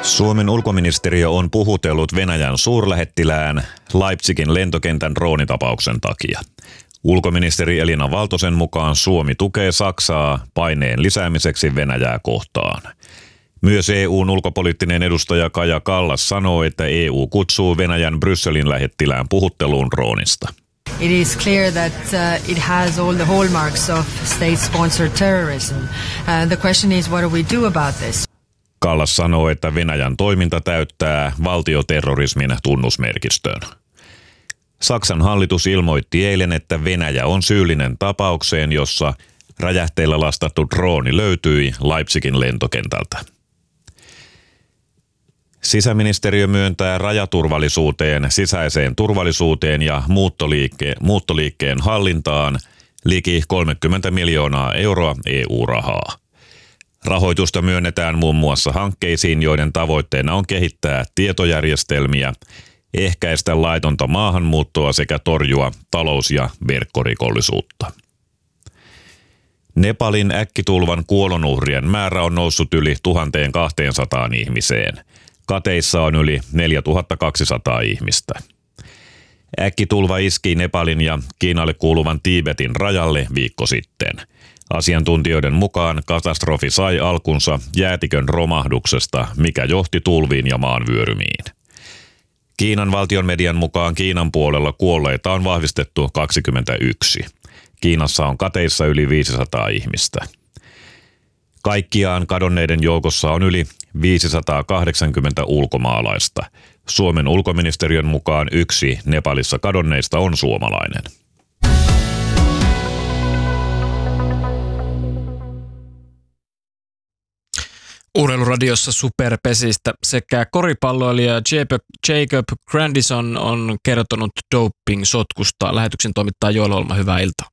Suomen ulkoministeriö on puhutellut Venäjän suurlähettilään Leipzigin lentokentän droonitapauksen takia. Ulkoministeri Elina Valtosen mukaan Suomi tukee Saksaa paineen lisäämiseksi Venäjää kohtaan. Myös EU:n ulkopoliittinen edustaja Kaja Kallas sanoo, että EU kutsuu Venäjän Brysselin lähettilään puhutteluun droonista. It is clear that it has all the hallmarks of state-sponsored terrorism. The question is, what do we do about this? Kallas sanoo, että Venäjän toiminta täyttää valtioterrorismin tunnusmerkistön. Saksan hallitus ilmoitti eilen, että Venäjä on syyllinen tapaukseen, jossa räjähteillä lastattu drooni löytyi Leipzigin lentokentältä. Sisäministeriö myöntää rajaturvallisuuteen, sisäiseen turvallisuuteen ja muuttoliikkeen hallintaan liki 30 miljoonaa euroa EU-rahaa. Rahoitusta myönnetään muun muassa hankkeisiin, joiden tavoitteena on kehittää tietojärjestelmiä, ehkäistä laitonta maahanmuuttoa sekä torjua talous- ja verkkorikollisuutta. Nepalin äkkitulvan kuolonuhrien määrä on noussut yli 1200 ihmiseen. Kateissa on yli 4200 ihmistä. Äkkitulva iski Nepalin ja Kiinalle kuuluvan Tiibetin rajalle viikko sitten. Asiantuntijoiden mukaan katastrofi sai alkunsa jäätikön romahduksesta, mikä johti tulviin ja maanvyörymiin. Kiinan valtion median mukaan Kiinan puolella kuolleita on vahvistettu 21. Kiinassa on kateissa yli 500 ihmistä. Kaikkiaan kadonneiden joukossa on yli 580 ulkomaalaista. Suomen ulkoministeriön mukaan yksi Nepalissa kadonneista on suomalainen. Urheiluradiossa superpesistä sekä koripalloilija Jacob Grandison on kertonut doping-sotkusta. Lähetyksen toimittaa Joel Holma, hyvää iltaa.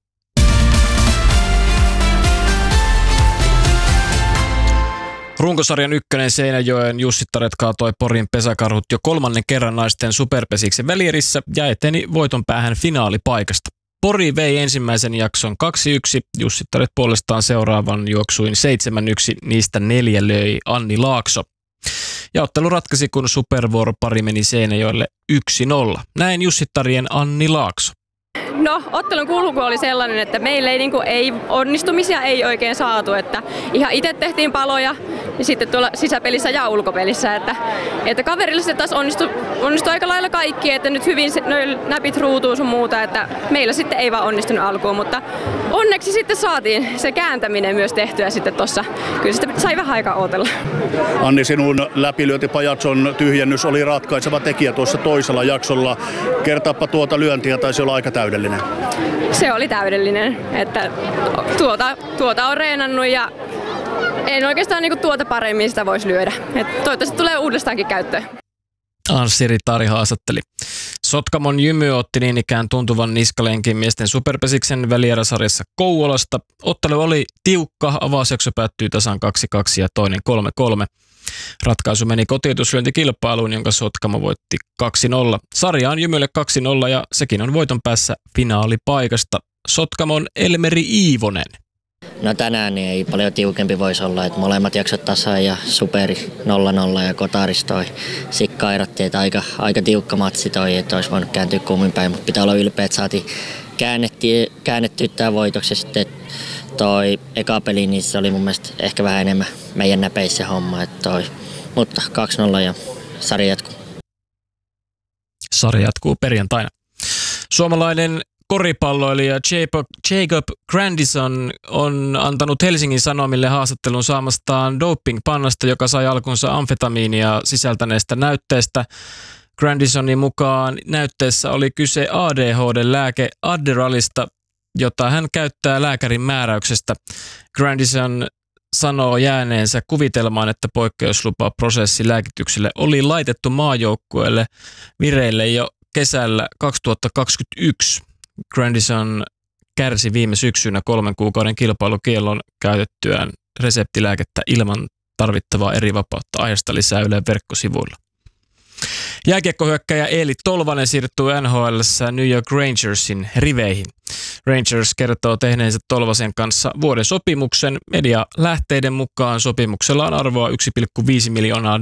Runkosarjan ykkönen Seinäjoen Jussittaret kaatoi Porin pesäkarhut jo kolmannen kerran naisten superpesiksen välierissä ja eteni voiton päähän finaalipaikasta. Pori vei ensimmäisen jakson 2-1, Jussittaret puolestaan seuraavan juoksuin 7-1, niistä 4 löi Anni Laakso. Ja ottelu ratkaisi, kun supervuoropari meni Seinäjoelle 1-0. Näin Jussittarien Anni Laakso. No, ottelun kulku oli sellainen, että meillä ei onnistumisia ei oikein saatu, että ihan itse tehtiin paloja ja sitten tuolla sisäpelissä ja ulkopelissä, että kaverilla se taas onnistui aika lailla kaikki, että nyt hyvin näpit ruutuun sun muuta, että meillä sitten ei vaan onnistunut alkuun, mutta onneksi sitten saatiin se kääntäminen myös tehtyä sitten tossa, kyllä sitten sai vähän aikaa ootella. Anni, sinun läpilyöntipajatson tyhjennys oli ratkaiseva tekijä tuossa toisella jaksolla. Kertaappa tuota lyöntiä, taisi olla aika täydellinen. Se oli täydellinen, että tuota on reenannut ja en oikeastaan tuota paremmin sitä voisi lyödä. Toivottavasti tulee uudestaankin käyttöön. Anssi Ritari haastatteli. Sotkamon Jymy otti niin ikään tuntuvan niskalenkin miesten superpesiksen välieräsarjassa Kouvolasta. Ottelu oli tiukka, avausjakso päättyi tasan 2-2 ja toinen 3-3. Ratkaisu meni kotiutuslyöntikilpailuun, jonka Sotkamo voitti 2-0. Sarja on Jymylle 2-0 ja sekin on voiton päässä finaalipaikasta. Sotkamon Elmeri Iivonen. No tänään niin ei paljon tiukempi voisi olla, että molemmat jaksot tasan ja superi 0-0 ja Kotaris toi Sikka airattiin, että aika tiukka matsi toi, että olisi voinut kääntyä kummin päin, mutta pitää olla ylpeä, että saatiin käännettyä tämä voitoksi ja sitten toi eka peli, niin se oli mun mielestä ehkä vähän enemmän meidän näpeissä homma, mutta 2-0 ja sarja jatkuu. Sarja jatkuu perjantaina. Suomalainen koripalloilija Jacob Grandison on antanut Helsingin Sanomille haastattelun saamastaan doping-pannasta, joka sai alkunsa amfetamiinia sisältäneestä näytteestä. Grandisonin mukaan näytteessä oli kyse ADHD-lääke Adderallista, jota hän käyttää lääkärin määräyksestä. Grandison sanoo jääneensä kuvitelmaan, että poikkeuslupaprosessi lääkitykselle oli laitettu maajoukkueelle vireille jo kesällä 2021. Grandison kärsi viime syksynä 3 kuukauden kilpailukiellon käytettyään reseptilääkettä ilman tarvittavaa erivapautta. Aiheesta lisää Ylen verkkosivuilla. Jääkiekkohyökkäjä Eeli Tolvanen siirtyy NHL:ssä New York Rangersin riveihin. Rangers kertoo tehneensä Tolvasen kanssa vuoden sopimuksen. Medialähteiden mukaan sopimuksella on arvoa $1,5 miljoonaa.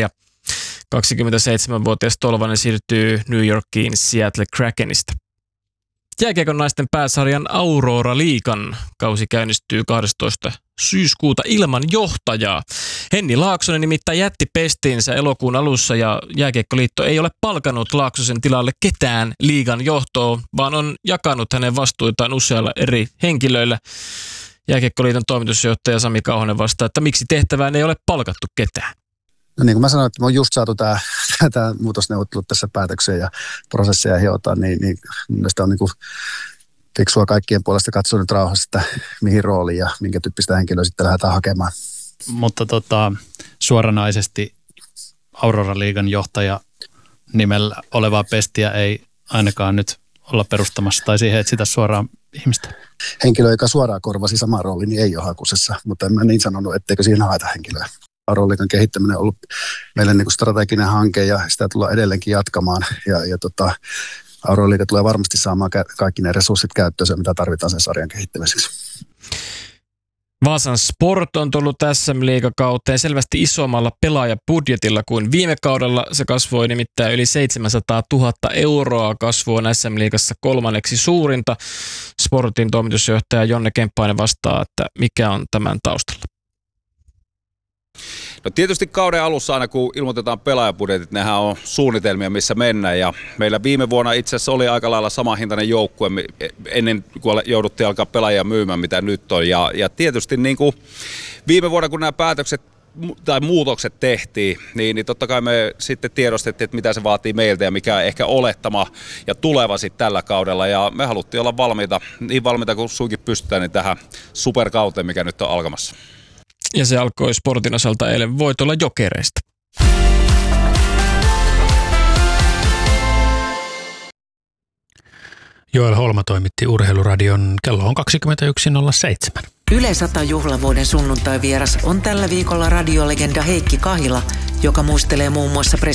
27-vuotias Tolvanen siirtyy New Yorkiin Seattle Krakenista. Jääkiekon naisten pääsarjan Aurora-liigan kausi käynnistyy 12. syyskuuta ilman johtajaa. Henni Laaksonen nimittäin jätti pestiinsä elokuun alussa ja Jääkiekkoliitto ei ole palkanut Laaksosen tilalle ketään liigan johtoon, vaan on jakanut hänen vastuitaan usealla eri henkilöillä. Jääkiekkoliiton toimitusjohtaja Sami Kauhanen vastaa, että miksi tehtävään ei ole palkattu ketään. No niin kuin mä sanoin, että me on just saatu tämä muutosneuvottelut tässä päätökseen ja prosesseja hiotaan, niin mielestäni on niin kuin fiksua kaikkien puolesta katsoa nyt rauhassa, että mihin rooliin ja minkä tyyppistä henkilöä sitten lähdetään hakemaan. Mutta suoranaisesti Aurora-liigan johtaja nimellä olevaa pestiä ei ainakaan nyt olla perustamassa tai siihen etsitä suoraan ihmistä. Henkilö, joka suoraan korvasi saman roolin, niin ei ole hakusessa, mutta en mä niin sanonut, etteikö siihen haeta henkilöä. Aurora-liigan kehittäminen on ollut meille niin kuin strateginen hanke ja sitä tullaan edelleenkin jatkamaan ja Aurora-liiga tulee varmasti saamaan kaikki ne resurssit käyttöön, mitä tarvitaan sen sarjan kehittämiseksi. Vaasan Sport on tullut SM-liigakauteen selvästi isommalla pelaajabudjetilla kuin viime kaudella. Se kasvoi nimittäin yli 700 000 €. Kasvu on SM-liigassa kolmanneksi suurinta. Sportin toimitusjohtaja Jonne Kemppainen vastaa, että mikä on tämän taustalla. No tietysti kauden alussa aina kun ilmoitetaan pelaajabudjetit, nehän on suunnitelmia missä mennään ja meillä viime vuonna itse asiassa oli aika lailla samanhintainen joukkue ennen kuin jouduttiin alkaa pelaajia myymään mitä nyt on ja tietysti niin kuin viime vuonna kun nämä päätökset tai muutokset tehtiin, niin totta kai me sitten tiedostettiin, että mitä se vaatii meiltä ja mikä on ehkä olettama ja tuleva sitten tällä kaudella ja me haluttiin olla niin valmiita kuin suinkin pystytään niin tähän superkauteen, mikä nyt on alkamassa. Ja se alkoi Sportin osalta eilen voitolla Jokereista. Joel Holma toimitti Urheiluradion. Kello on 21.07. Yle 100 juhlavuoden sunnuntai-vieras on tällä viikolla radiolegenda Heikki Kahila, joka muistelee muun muassa